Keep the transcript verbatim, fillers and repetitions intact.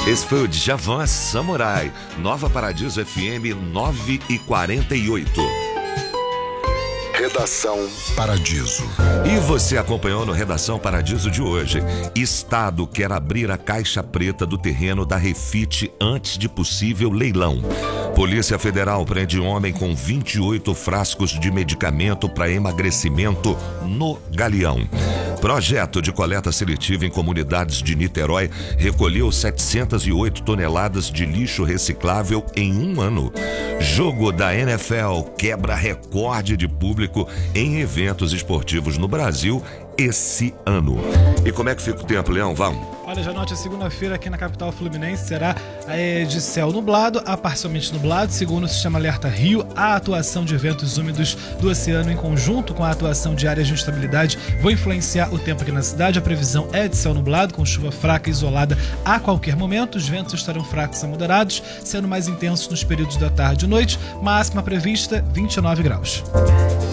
Esse foi o Djavan Samurai, Nova Paradiso F M nove e quarenta e oito. Redação Paradiso. E você acompanhou no Redação Paradiso de hoje. Estado quer abrir a caixa preta do terreno da Refit antes de possível leilão. Polícia Federal prende homem com vinte e oito frascos de medicamento para emagrecimento no Galeão. Projeto de coleta seletiva em comunidades de Niterói recolheu setecentas e oito toneladas de lixo reciclável em um ano. Jogo da N F L quebra recorde de público em eventos esportivos no Brasil esse ano. E como é que fica o tempo, Leão? Vamos. Olha, já note, a segunda-feira aqui na capital fluminense será de céu nublado a parcialmente nublado. Segundo o Sistema Alerta Rio, a atuação de ventos úmidos do oceano em conjunto com a atuação de áreas de instabilidade vão influenciar o tempo aqui na cidade. A previsão é de céu nublado, com chuva fraca e isolada a qualquer momento. Os ventos estarão fracos a moderados, sendo mais intensos nos períodos da tarde e noite. Máxima prevista, vinte e nove graus.